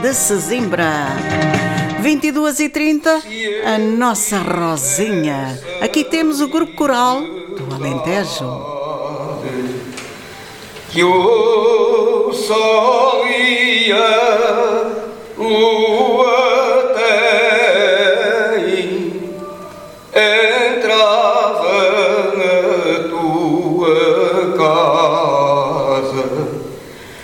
de Sesimbra. 22h30, a nossa Rosinha. Aqui temos o grupo coral do Alentejo. Que o sol e a lua têm entrava na tua casa.